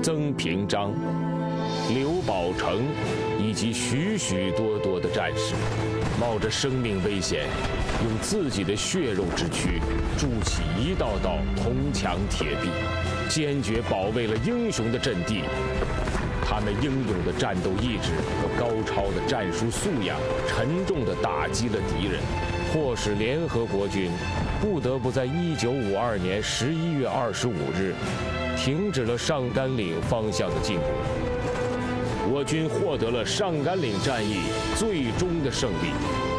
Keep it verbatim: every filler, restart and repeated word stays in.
曾平章、刘宝成以及许许多多的战士，冒着生命危险，用自己的血肉之躯筑起一道道铜墙铁壁，坚决保卫了英雄的阵地。他们英勇的战斗意志和高超的战术素养，沉重地打击了敌人，迫使联合国军不得不在一九五二年十一月二十五日停止了上甘岭方向的进攻。我军获得了上甘岭战役最终的胜利。